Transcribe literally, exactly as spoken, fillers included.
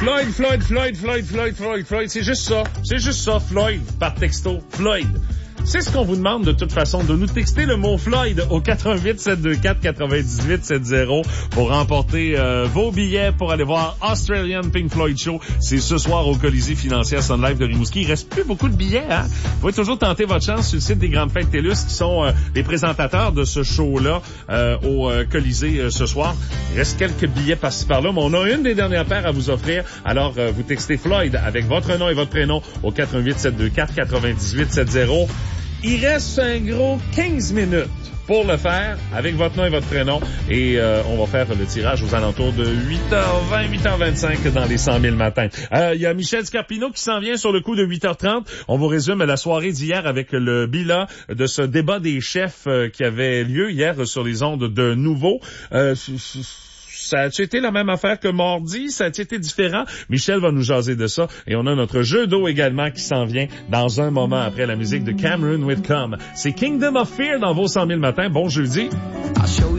Floyd, Floyd, Floyd, Floyd, Floyd, Floyd, Floyd, c'est juste ça. C'est juste ça, Floyd, par texto. Floyd. C'est ce qu'on vous demande de toute façon, de nous texter le mot Floyd au quatre un huit, sept deux quatre, neuf huit sept zéro pour remporter euh, vos billets pour aller voir Australian Pink Floyd Show. C'est ce soir au Colisée Financière Sun Life de Rimouski. Il reste plus beaucoup de billets, hein. Vous pouvez toujours tenter votre chance sur le site des Grandes Fêtes TELUS qui sont euh, les présentateurs de ce show-là euh, au euh, Colisée euh, ce soir. Il reste quelques billets par-ci par-là, mais on a une des dernières paires à vous offrir. Alors, euh, vous textez Floyd avec votre nom et votre prénom au quatre un huit, sept deux quatre, neuf huit sept zéro. Il reste un gros quinze minutes pour le faire avec votre nom et votre prénom. Et euh, on va faire le tirage aux alentours de huit heures vingt, huit heures vingt-cinq dans les cent mille matins. Euh, il y a Michel Scarpino qui s'en vient sur le coup de huit heures trente. On vous résume la soirée d'hier avec le bilan de ce débat des chefs euh, qui avait lieu hier sur les ondes de Nouveau. Euh, Ça a-tu été la même affaire que mardi? Ça a-tu été différent? Michel va nous jaser de ça. Et on a notre jeu d'eau également qui s'en vient dans un moment après la musique de Cameron Whitcomb. C'est Kingdom of Fear dans vos cent mille matins. Bon jeudi.